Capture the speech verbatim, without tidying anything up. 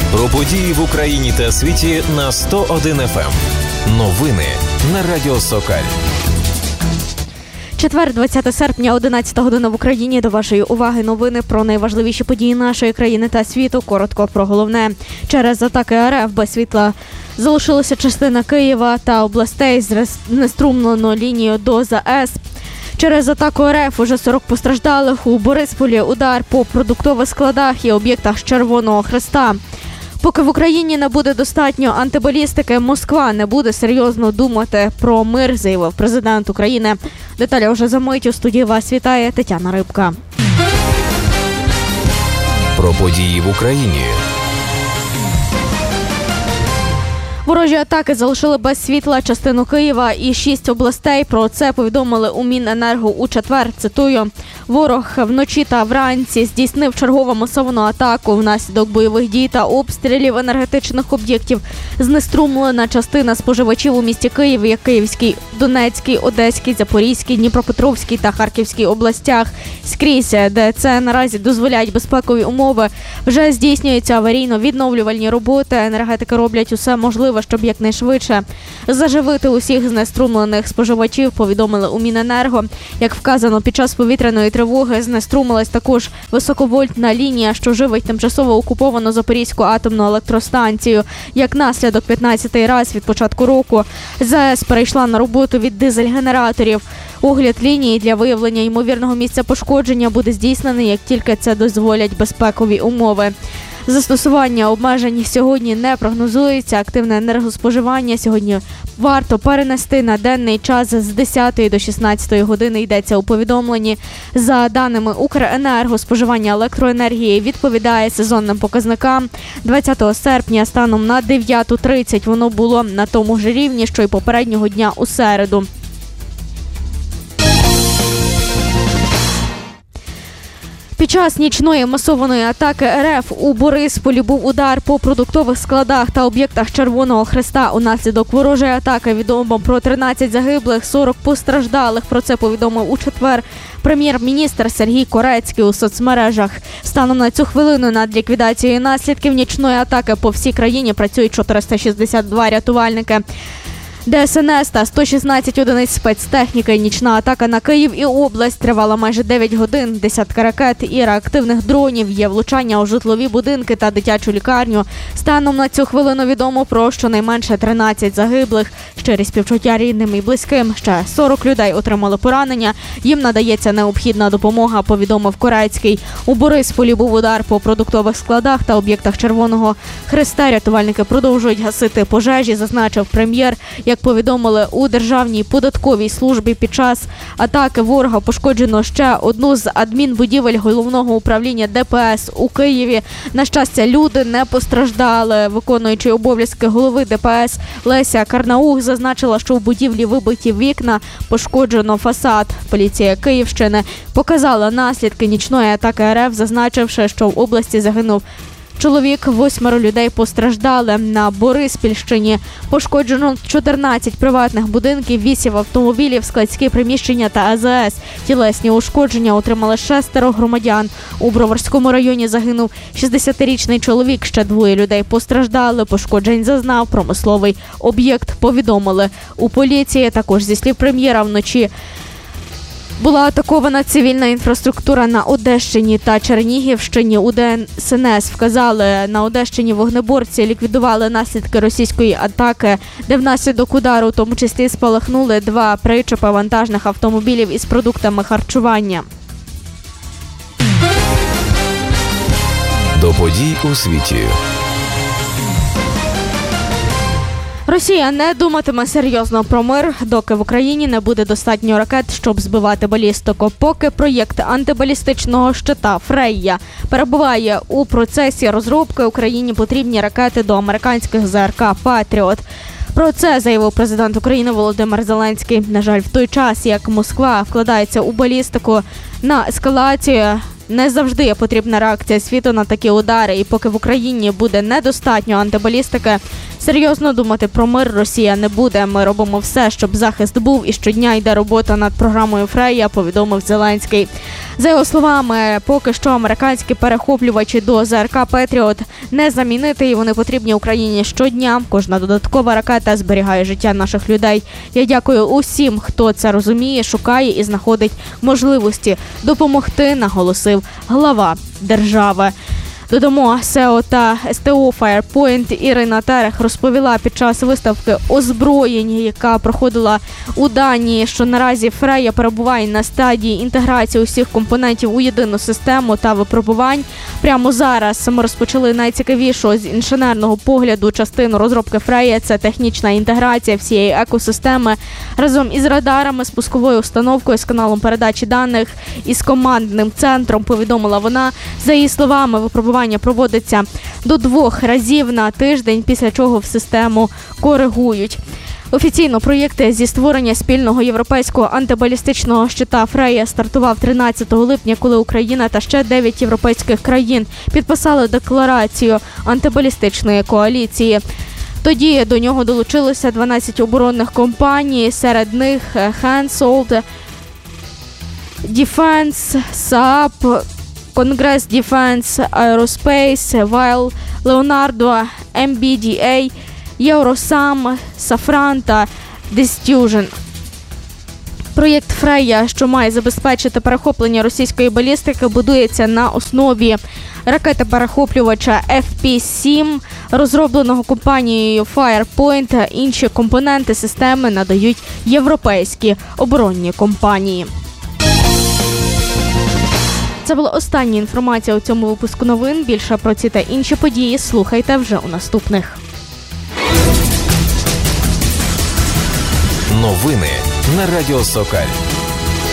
Про події в Україні та світі на сто один еф ем. Новини на Радіо Сокаль. Четвер, двадцяте серпня, одинадцята година в Україні. До вашої уваги новини про найважливіші події нашої країни та світу. Коротко про головне. Через атаки РФ без світла залишилася частина Києва та областей, знеструмлено лінію до ЗАЕС. Через атаку РФ уже сорок постраждалих. У Борисполі удар по продуктових складах і об'єктах Червоного Хреста. Поки в Україні не буде достатньо антибалістики, Москва не буде серйозно думати про мир, заявив президент України. Деталі вже за мить. У студії вас вітає Тетяна Рибка. Про події в Україні. Ворожі атаки залишили без світла частину Києва і шість областей. Про це повідомили у Міненерго у четвер. Цитую: ворог вночі та вранці здійснив чергову масовану атаку. Внаслідок бойових дій та обстрілів енергетичних об'єктів знеструмлена частина споживачів у місті Київ, як Київській, Донецькій, Одеській, Запорізькій, Дніпропетровській та Харківській областях. Скрізь, де це наразі дозволяють безпекові умови, вже здійснюються аварійно-відновлювальні роботи. Енергетики роблять усе можливе, щоб якнайшвидше заживити усіх знеструмлених споживачів, повідомили у Міненерго. Як вказано, під час повітряної тривоги знеструмилась також високовольтна лінія, що живить тимчасово окуповану Запорізьку атомну електростанцію. Як наслідок, п'ятнадцятий раз від початку року ЗАЕС перейшла на роботу від дизель-генераторів. Огляд лінії для виявлення ймовірного місця пошкодження буде здійснений, як тільки це дозволять безпекові умови. Застосування обмежень сьогодні не прогнозується. Активне енергоспоживання сьогодні варто перенести на денний час з десятої до шістнадцятої години, йдеться у повідомленні. За даними Укренерго, споживання електроенергії відповідає сезонним показникам. двадцятого серпня станом на дев'яту тридцять воно було на тому ж рівні, що й попереднього дня у середу. Під час нічної масованої атаки РФ у Борисполі був удар по продуктових складах та об'єктах Червоного Хреста. Унаслідок ворожої атаки відомо про тринадцять загиблих, сорок постраждалих. Про це повідомив у четвер прем'єр-міністр Сергій Корецький у соцмережах. Станом на цю хвилину над ліквідацією наслідків нічної атаки по всій країні працюють чотириста шістдесят два рятувальники Де Ес Ен Ес та сто шістнадцять одиниць спецтехніки. Нічна атака на Київ і область тривала майже дев'ять годин. Десятки ракет і реактивних дронів, є влучання у житлові будинки та дитячу лікарню. Станом на цю хвилину відомо про щонайменше тринадцять загиблих. Щирі співчуття рідним і близьким. Ще сорок людей отримали поранення. Їм надається необхідна допомога, повідомив Корецький. У Борисполі був удар по продуктових складах та об'єктах Червоного Хреста. Рятувальники продовжують гасити пожежі, зазначив прем'єр. Як повідомили у Державній податковій службі, під час атаки ворога пошкоджено ще одну з адмінбудівель Головного управління Де Пе Ес у Києві. На щастя, люди не постраждали. Виконуючий обов'язки голови Де Пе Ес Леся Карнаух зазначила, що в будівлі вибиті вікна, пошкоджено фасад. Поліція Київщини показала наслідки нічної атаки РФ, зазначивши, що в області загинув чоловік, восьмеро людей постраждали. На Бориспільщині пошкоджено чотирнадцять приватних будинків, вісім автомобілів, складські приміщення та А Зе Ес. Тілесні ушкодження отримали шестеро громадян. У Броварському районі загинув шістдесятирічний чоловік, ще двоє людей постраждали. Пошкоджень зазнав промисловий об'єкт, повідомили у поліції. Також, зі слів прем'єра, вночі була атакована цивільна інфраструктура на Одещині та Чернігівщині. У Де Ес Ен Ес вказали, на Одещині вогнеборці ліквідували наслідки російської атаки, де внаслідок удару в тому числі спалахнули два причепи вантажних автомобілів із продуктами харчування. До подій у світі. Росія не думатиме серйозно про мир, доки в Україні не буде достатньо ракет, щоб збивати балістику. Поки проєкт антибалістичного щита «Фрейя» перебуває у процесі розробки, Україні потрібні ракети до американських Зе Ер Ка «Патріот». Про це заявив президент України Володимир Зеленський. На жаль, в той час, як Москва вкладається у балістику на ескалацію не завжди є потрібна реакція світу на такі удари, і поки в Україні буде недостатньо антибалістики, серйозно думати про мир Росія не буде. Ми робимо все, щоб захист був, і щодня йде робота над програмою Фрея, повідомив Зеленський. За його словами, поки що американські перехоплювачі до ЗРК «Петріот» не замінити, і вони потрібні Україні щодня. Кожна додаткова ракета зберігає життя наших людей. Я дякую усім, хто це розуміє, шукає і знаходить можливості допомогти, наголосив глава держави. Додамо, СЕО та СТО «Фаєрпойнт» Ірина Терех розповіла під час виставки озброєнь, яка проходила у Данії, що наразі Фрея перебуває на стадії інтеграції усіх компонентів у єдину систему та випробувань. Прямо зараз ми розпочали найцікавішу з інженерного погляду частину розробки Фрея – це технічна інтеграція всієї екосистеми разом із радарами, спусковою установкою, з каналом передачі даних і з командним центром, повідомила вона. За її словами, випробування проводиться до двох разів на тиждень, після чого в систему коригують. Офіційно проєкт зі створення спільного європейського антибалістичного щита Фрея стартував тринадцятого липня, коли Україна та ще дев'ять європейських країн підписали декларацію антибалістичної коаліції. Тоді до нього долучилося дванадцять оборонних компаній, серед них Hensoldt, Defense, Saab, Congress Defense, Aerospace, Weil, Leonardo, ем бі ді ей, Eurosam, Safran та Disfusion. Проєкт Фрея, що має забезпечити перехоплення російської балістики, будується на основі ракети-перехоплювача еф пі сім, розробленого компанією «Фаєрпойнт». Інші компоненти системи надають європейські оборонні компанії. Це була остання інформація у цьому випуску новин. Більше про ці та інші події слухайте вже у наступних. Новини на Радіо Сокаль.